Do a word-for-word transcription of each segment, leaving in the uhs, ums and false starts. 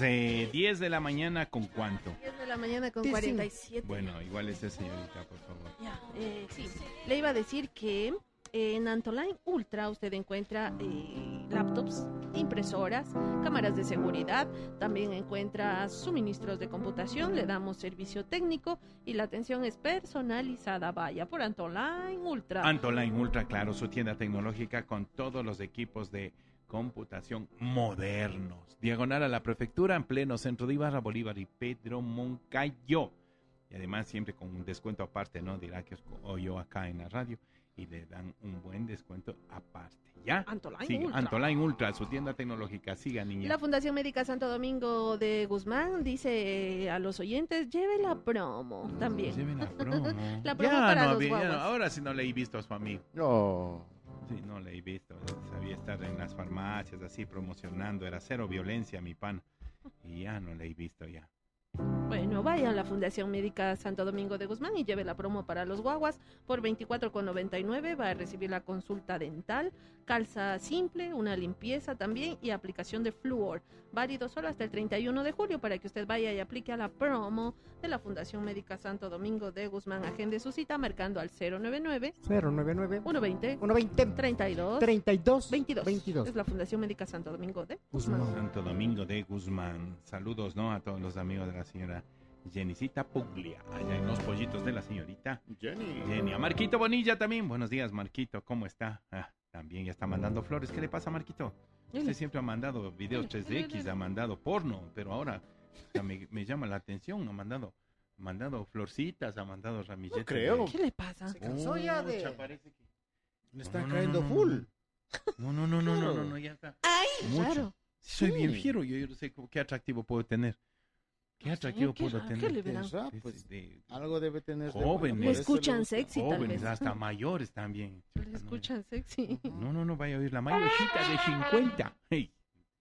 eh, diez de la mañana, ¿con cuánto? diez de la mañana con cuarenta y siete. Bueno, igual ese, señorita, por favor. Ya, eh, sí. Le iba a decir que en Antoline Ultra usted encuentra eh, laptops, impresoras, cámaras de seguridad, también encuentra suministros de computación, le damos servicio técnico y la atención es personalizada. Vaya por Antoline Ultra. Antoline Ultra, claro, su tienda tecnológica con todos los equipos de computación modernos. Diagonal a la prefectura, en pleno centro de Ibarra, Bolívar y Pedro Moncayo. Y además siempre con un descuento aparte, ¿no? Dirá que yo acá en la radio. Y le dan un buen descuento aparte. ¿Ya? Antoline Siga, Ultra. Antoline Ultra, su tienda tecnológica. Siga, niña. La Fundación Médica Santo Domingo de Guzmán dice a los oyentes, lleve la promo también. Lleve la promo. La promo ya, para no, los ya guaguas. no, ahora sí no le he visto a su amigo. No. Sí, no le he visto. Sabía estar en las farmacias así promocionando. Era cero violencia, mi pan. Y ya no le he visto ya. Bueno, vaya a la Fundación Médica Santo Domingo de Guzmán y lleve la promo para los guaguas por veinticuatro con noventa y nueve. Va a recibir la consulta dental, calza simple, una limpieza también y aplicación de flúor. Válido solo hasta el treinta y uno de julio para que usted vaya y aplique a la promo de la Fundación Médica Santo Domingo de Guzmán. Agende su cita marcando al cero noventa y nueve, cero noventa y nueve, ciento veinte, ciento veinte, treinta y dos, treinta y dos, veintidós. veintidós. Es la Fundación Médica Santo Domingo de Guzmán. Guzmán. Santo Domingo de Guzmán. Saludos, ¿no? A todos los amigos de la señora Jenicita Puglia, allá en los pollitos de la señorita Jenny. Jenny. A Marquito Bonilla también. Buenos días, Marquito. ¿Cómo está? Ah, también ya está mandando flores. ¿Qué le pasa, Marquito? Usted siempre ha mandado videos tres X, ha mandado porno, pero ahora ya me, me llama la atención. Ha mandado, ha mandado florcitas, ha mandado ramilletes. No creo. ¿Qué le pasa? Se cansó ya de... Pucha, parece que... Le están No, no, cayendo no, no, full. No, no, no, no, no, no, no, ya está. ¡Ay! Mucho. Claro. Sí, soy Sí. bien fiero, yo, yo no sé qué atractivo puedo tener. ¿Qué No sé, atractivo ¿qué puedo ra- tener? qué le verán? Ah, Es pues, de- algo debe tener. de Jóvenes. bueno, Me por eso escuchan le gusta. sexy. tal jóvenes, vez. hasta mayores también. Le escuchan sexy. No, no, no vaya a oír la mayorcita de cincuenta. Hey.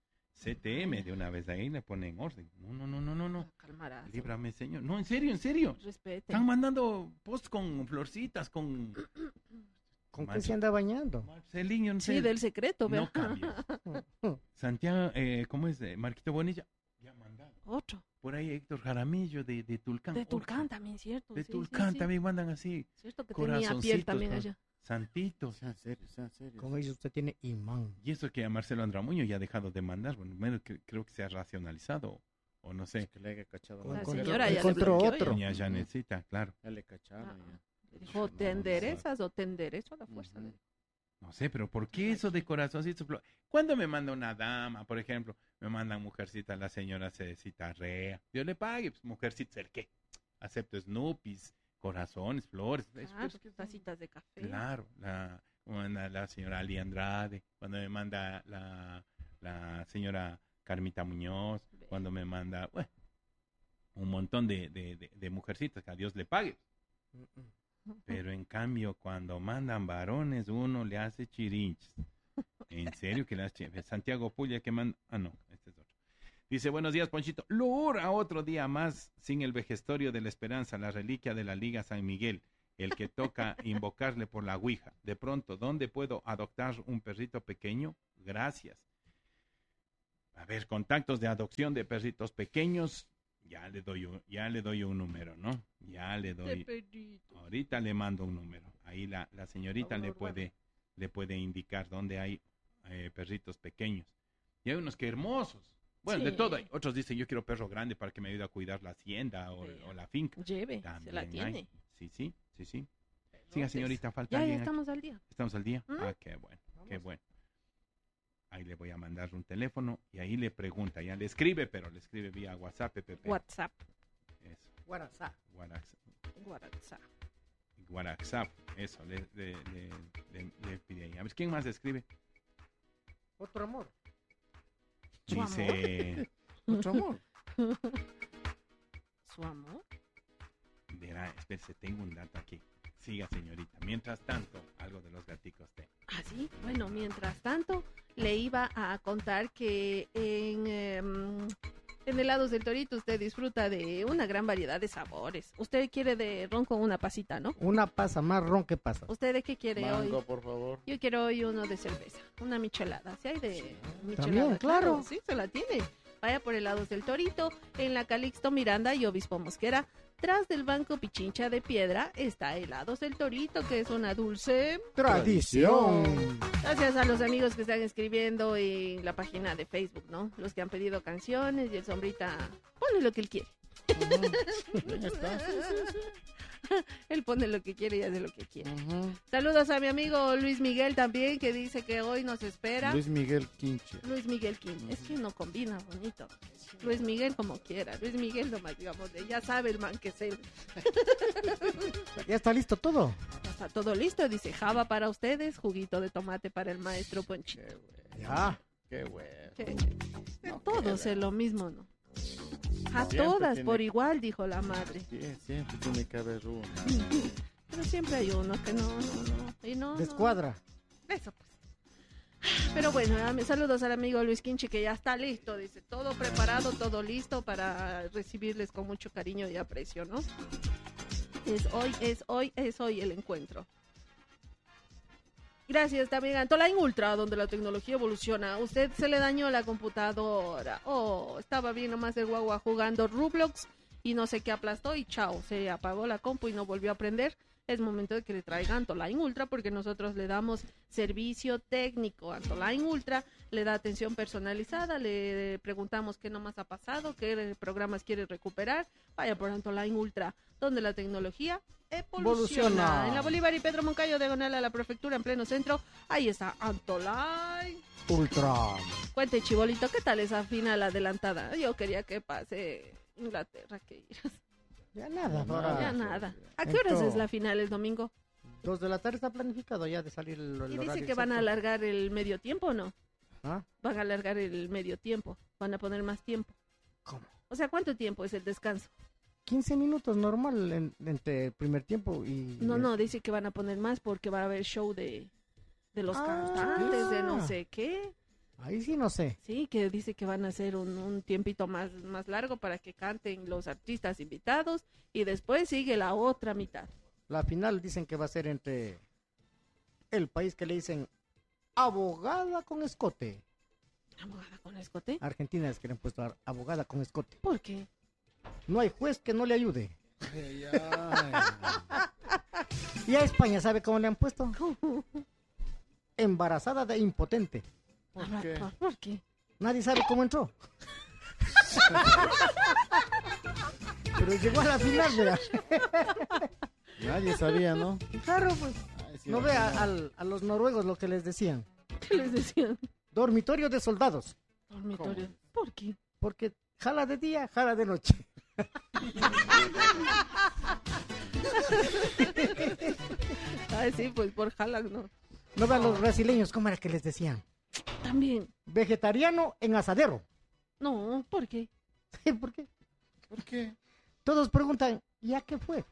C T M de una vez ahí le pone en orden. No, no, no, no, no, no. Calmarás. Líbrame, señor. No, en serio, en serio. Respete. Están mandando posts con florcitas, con... ¿Con qué se anda bañando? Marcelinho, no sé. Sí, del secreto, No vea. cambies. Santiago, eh, ¿cómo es? Eh, Marquito Bonilla. Ya mandado. Otro. Por ahí Héctor Jaramillo de, de Tulcán. De Tulcán Otro. también, cierto. De sí, Tulcán sí, sí. también mandan así. Cierto que tenía Corazoncitos, piel también ¿no? allá. Santitos. Sea serio, sea serio. Como dice, usted tiene imán. Y eso que a Marcelo Andramuño ya ha dejado de mandar. Bueno, menos que, creo que se ha racionalizado. O no sé. Que le haya cachado. La Encontró- señora ya le encontró bloqueó otro. Doña Janetcita, claro. Ya le cacharon. Ah. ya. Dijo, ¿te enderezas o te enderezo a la fuerza? Ujú. de- No sé, pero ¿por qué eso de corazoncito? Cuando me manda una dama, por ejemplo, me mandan mujercita, la señora se citarrea. Yo le pague, pues mujercita, ¿el qué? Acepto Snoopies, corazones, flores. Es, Claro, pues, ¿qué son? tacitas de café. Claro, la, manda la señora Ali Andrade, cuando me manda la, la señora Carmita Muñoz, Ve. cuando me manda, bueno, un montón de, de, de, de mujercitas, que a Dios le pague. Pero en cambio, cuando mandan varones, uno le hace chirinches. En serio que le hace chirinches. Santiago Pulla que manda... Ah, no, este es otro. Dice, buenos días, Ponchito. Lura otro día más sin el vejestorio de la esperanza, la reliquia de la Liga San Miguel, el que toca invocarle por la ouija. De pronto, ¿dónde puedo adoptar un perrito pequeño? Gracias. A ver, contactos de adopción de perritos pequeños. Ya le doy un, ya le doy un número, ¿no? Ya le De doy... perrito. Ahorita le mando un número. Ahí la, la señorita le Favor, puede, le puede indicar dónde hay eh, perritos pequeños. Y hay unos que hermosos. Bueno, de Sí. todo hay. Otros dicen, yo quiero perro grande para que me ayude a cuidar la hacienda o, Vea. o la finca. Lleve, se También la hay. tiene. Sí, sí, sí, sí. Siga, Entonces, señorita, falta Ya, ya alguien aquí? estamos al día. ¿Estamos al día? ¿Mm? Ah, qué bueno, qué Vamos. bueno. Ahí le voy a mandar un teléfono y ahí le pregunta. Ya le escribe, pero le escribe vía WhatsApp, P P P. WhatsApp. Eso, WhatsApp. WhatsApp. WhatsApp. WhatsApp, eso, le, le, le, le- le pide ahí. A ver, ¿quién más escribe? Otro amor. ¿Su Dice, Otro amor. ¿Su amor? verá, espérese, tengo un dato aquí. Siga, señorita. Mientras tanto, algo de los gaticos de... Ah, sí. Bueno, mientras tanto, le iba a contar que en, em, en Helados del Torito usted disfruta de una gran variedad de sabores. Usted quiere de ron con una pasita, ¿no? Una pasa, más ron que pasa. ¿Usted de qué quiere Mango, hoy? por favor. Yo quiero hoy uno de cerveza, una michelada. Si hay de michelada. También, claro. Sí, se la tiene. Vaya por helados del Torito, en la Calixto Miranda y Obispo Mosquera. Tras del Banco Pichincha de Piedra está Helados del Torito, que es una dulce Tradición. Gracias a los amigos que están escribiendo en la página de Facebook, ¿no? Los que han pedido canciones y el Sombrita pone lo que él quiere. Ya está. Él pone lo que quiere y hace lo que quiere. Ujú. Saludos a mi amigo Luis Miguel también, que dice que hoy nos espera. Luis Miguel Quinche. Luis Miguel Kim. Es que no combina bonito. Luis Miguel como quiera. Luis Miguel nomás, digamos, de, ya sabe el man que es él. Ya está listo todo. Ya está todo listo, dice Java para ustedes, juguito de tomate para el maestro Ponchito. Qué bueno. Ya. Qué bueno. Que No todos queda. es lo mismo, ¿no? A Siempre todas tiene- por igual, dijo la madre. Sí, siempre tiene que haber uno. Pero siempre hay uno que no, no, no. Y no, no. Descuadra. Eso pues. Pero bueno, am- saludos al amigo Luis Quinche que ya está listo, dice, todo preparado, todo listo para recibirles con mucho cariño y aprecio, ¿no? Es hoy, es hoy, es hoy el encuentro. Gracias también a Antoline Ultra, donde la tecnología evoluciona. Usted se le dañó la computadora. Oh, estaba bien nomás el guagua jugando Roblox y no sé qué aplastó y chao, se apagó la compu y no volvió a prender. Es momento de que le traiga Antoline Ultra porque nosotros le damos servicio técnico. Antoline Ultra le da atención personalizada, le preguntamos qué nomás ha pasado, qué programas quiere recuperar. Vaya por Antoline Ultra, donde la tecnología evoluciona. Evoluciona. En la Bolívar y Pedro Moncayo, diagonal a la prefectura, en pleno centro, ahí está Antoline. Ultra. Cuente, Chibolito, ¿qué tal esa final adelantada? Yo quería que pase Inglaterra, que iras. Ya nada. Ya ahora Ya nada. ¿A qué horas Entró. es la final el domingo? Dos de la tarde está planificado ya de salir el, el Y dice horario que van a exacto. alargar el medio tiempo, ¿o no? ¿Ah? Van a alargar el medio tiempo. Van a poner más tiempo. ¿Cómo? O sea, ¿cuánto tiempo es el descanso? quince minutos normal en- entre el primer tiempo y... No, no, dice que van a poner más porque va a haber show de, de los Ah. cantantes, de no sé qué. Ahí sí no sé. Sí, que dice que van a hacer un, un tiempito más, más largo para que canten los artistas invitados y después sigue la otra mitad. La final dicen que va a ser entre el país que le dicen abogada con escote. ¿Abogada con escote? Argentina es que le han puesto a- abogada con escote. ¿Por qué? No hay juez que no le ayude. Ay, ay. Y a España, ¿sabe cómo le han puesto? Embarazada de impotente. ¿Por Ah, qué? ¿Por, por qué? Nadie sabe cómo entró. Pero llegó a la final, ¿verdad? Nadie sabía, ¿no? Claro, pues. Ay, sí, No no, ve a, no. al- a los noruegos lo que les decían. ¿Qué les decían? Dormitorio de soldados. Dormitorio. ¿Por qué? Porque jala de día, jala de noche. Ay, sí, pues por Jalan, ¿no? No vean los brasileños, ¿cómo era que les decían? También. Vegetariano en asadero. No, ¿por qué? ¿Por qué? ¿Por qué? Todos preguntan, ¿y a qué fue?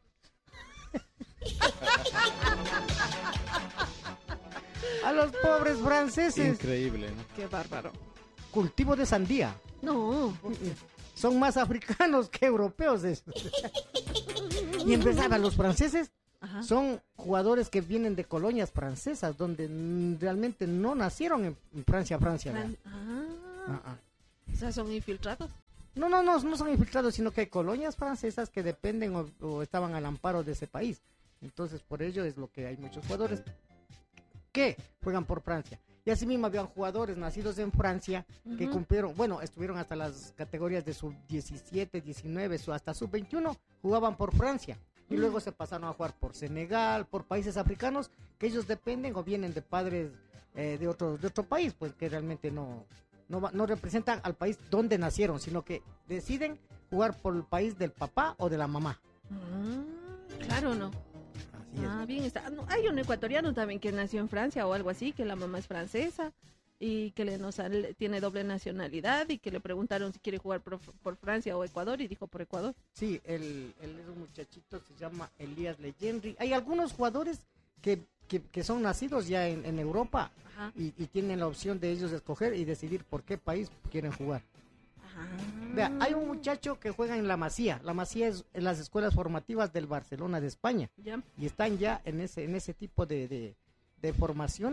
A los pobres franceses. Increíble, ¿no? Qué bárbaro. Cultivo de sandía. No. Son más africanos que europeos. esos. Y empezaba, los franceses Ajá. son jugadores que vienen de colonias francesas, donde mm, realmente no nacieron en, en Francia, Francia. ¿verdad? Ah, Ah, ah. o sea, son infiltrados. No, no, no, no son infiltrados, sino que hay colonias francesas que dependen o, o estaban al amparo de ese país. Entonces, por ello es lo que hay muchos jugadores que juegan por Francia. Y asimismo habían jugadores nacidos en Francia que Ujú. cumplieron, bueno, estuvieron hasta las categorías de sub diecisiete, diecinueve, su- hasta sub veintiuno, jugaban por Francia. Y Mm. luego se pasaron a jugar por Senegal, por países africanos, que ellos dependen o vienen de padres eh, de, otro, de otro país, pues que realmente no, no, va- no representan al país donde nacieron, sino que deciden jugar por el país del papá o de la mamá. Ah, claro, ¿no? Así es. Ah, bien está. No, hay un ecuatoriano también que nació en Francia o algo así, que la mamá es francesa y que le no sale- tiene doble nacionalidad y que le preguntaron si quiere jugar por, por Francia o Ecuador y dijo por Ecuador. Sí, él, él es un muchachito, se llama Elías Legendry. Hay algunos jugadores que, que, que son nacidos ya en, en Europa Ajá. y, y tienen la opción de ellos escoger y decidir por qué país quieren jugar. Ajá. Vea, hay un muchacho que juega en la Masía. La Masía es en las escuelas formativas del Barcelona de España Ya. y están ya en ese, en ese tipo de, de, de formaciones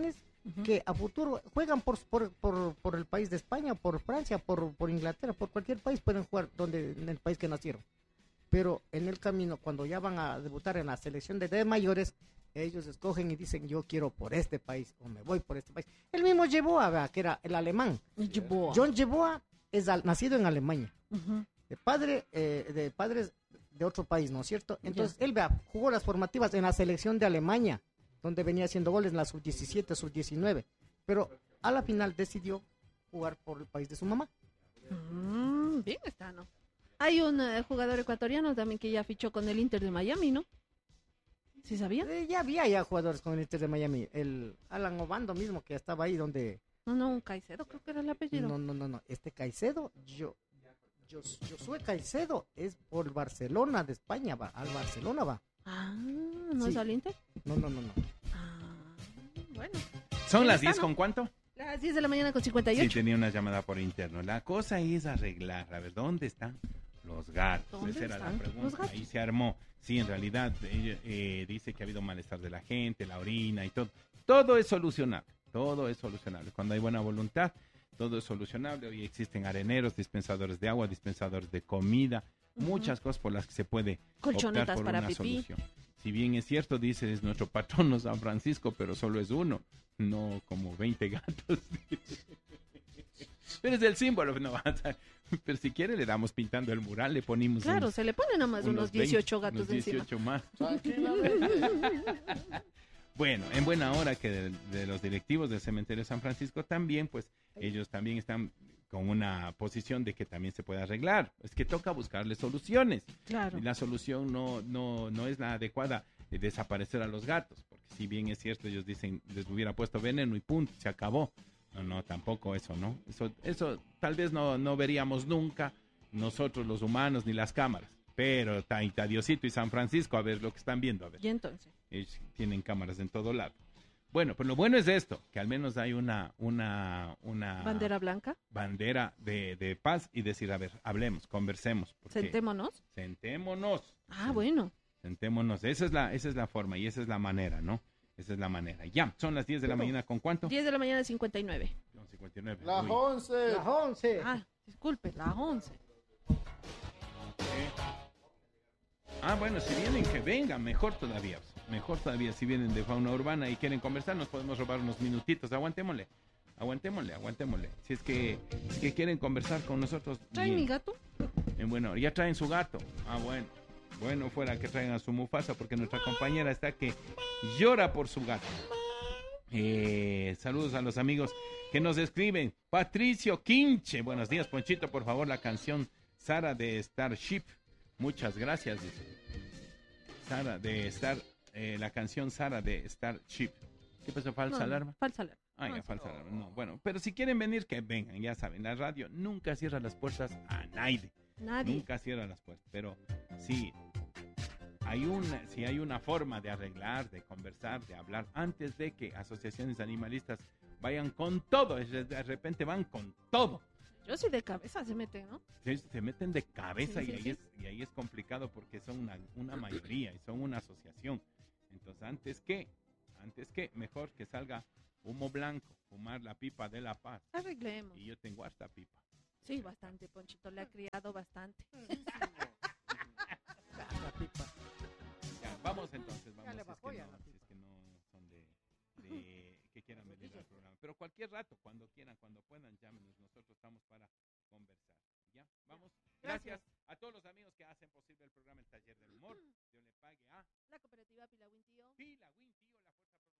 Ujú. que a futuro juegan por, por, por, por el país de España, por Francia, por, por Inglaterra, por cualquier país pueden jugar donde en el país que nacieron. Pero en el camino, cuando ya van a debutar en la selección de, de mayores, ellos escogen y dicen, yo quiero por este país, o me voy por este país. El mismo Yeboah, ¿verdad? Que era el alemán. Yeboah. John Yeboah es al- nacido en Alemania, Ujú. de padre, eh, de padres de otro país, ¿no es cierto? Entonces, Ya. él vea, jugó las formativas en la selección de Alemania, donde venía haciendo goles en la sub diecisiete, sub diecinueve, pero a la final decidió jugar por el país de su mamá. Mm, bien está, ¿no? Hay un eh, jugador ecuatoriano también que ya fichó con el Inter de Miami, ¿no? ¿Sí sabía? Eh, ya había ya jugadores con el Inter de Miami, el Alan Obando mismo que estaba ahí donde... No, no, un Caicedo, creo que era el apellido. No, no, no, no, este Caicedo, yo, yo, Josué Caicedo es por Barcelona de España, va, al Barcelona va. Ah, ¿no Sí. es al Inter? No, no, no, no. Ah, bueno. ¿Son Ahí las está, diez ¿no? con cuánto? Las diez de la mañana con cincuenta y Sí, ocho. tenía una llamada por interno. La cosa es arreglar. A ver, ¿dónde están los gatos? ¿Dónde Esa era la están pregunta. los gatos? Ahí se armó. Sí, en realidad ella, eh, dice que ha habido malestar de la gente, la orina y todo. Todo es solucionable. Todo es solucionable. Cuando hay buena voluntad, todo es solucionable. Hoy existen areneros, dispensadores de agua, dispensadores de comida, Ujú. muchas cosas por las que se puede optar Colchonetas por para una pipí. solución. Si bien es cierto, dice, es nuestro patrono San Francisco, pero solo es uno, no como veinte gatos. Pero es el símbolo, no, pero si quiere le damos pintando el mural, le ponemos Claro, unos, se le ponen nomás unos, veinte, dieciocho gatos unos encima. dieciocho más. Tranquilamente. Bueno, en buena hora que de, de los directivos del cementerio de San Francisco también, pues ellos también están con una posición de que también se puede arreglar. Es que toca buscarle soluciones. Claro. Y la solución no, no, no es la adecuada, de desaparecer a los gatos, porque si bien es cierto, ellos dicen, les hubiera puesto veneno y punto, se acabó. No, no, tampoco eso, ¿no? Eso, eso tal vez no, no veríamos nunca nosotros los humanos ni las cámaras, pero Taita Diosito y San Francisco, a ver lo que están viendo, a ver. Y entonces, Ellos tienen cámaras en todo lado. Bueno, pues lo bueno es esto, que al menos hay una, una, una bandera blanca, bandera de, de paz y decir, a ver, hablemos, conversemos. porque- sentémonos. Sentémonos. Ah, bueno. Sentémonos. Esa es la, esa es la forma y esa es la manera, ¿no? Esa es la manera. Ya, son las diez de la mañana, ¿con cuánto? diez de la mañana, cincuenta y nueve. Con cincuenta y nueve. Las Uy. once. Las once. Ah, disculpe, las once. Eh. Ah, bueno, si vienen, que vengan, mejor todavía. Mejor todavía, si vienen de fauna urbana y quieren conversar, nos podemos robar unos minutitos. Aguantémosle, aguantémosle, aguantémosle. Si es que, si es que quieren conversar con nosotros, ¿Trae bien. mi gato? Eh, bueno, ya traen su gato. Ah, bueno. Bueno, fuera que traigan a su Mufasa, porque nuestra compañera está que llora por su gato. Eh, saludos a los amigos que nos escriben. Patricio Quinche. Buenos días, Ponchito. Por favor, la canción Sara de Starship. Muchas gracias, dice. Sara de Star, eh, la canción Sara de Starship. ¿Qué pasó? ¿Falsa No, alarma? Falsa alarma. Ah, ya, No, falsa alarma. No, bueno, pero si quieren venir, que vengan. Ya saben, la radio nunca cierra las puertas a nadie. nadie. Nunca cierra las puertas, pero sí hay una, si hay una forma de arreglar, de conversar, de hablar, antes de que asociaciones animalistas vayan con todo, es- de repente van con todo. Yo sí de cabeza se meten, ¿no? Se, se meten de cabeza Sí, y, sí, ahí sí. Es, y ahí es complicado porque son una, una mayoría y son una asociación. Entonces, antes que, antes que, mejor que salga humo blanco, fumar la pipa de la paz. Arreglemos. Y yo tengo harta pipa. Sí, bastante, Ponchito. Le ha criado bastante. La pipa. Ya, vamos entonces, vamos, le si es, bajó que ya no, la si es que no son de, de que quieran venir al programa. Pero cualquier rato, cuando quieran, cuando puedan, llámenos. Nosotros estamos para conversar. ¿Ya? Vamos. Gracias, a todos los amigos que hacen posible el programa El Taller del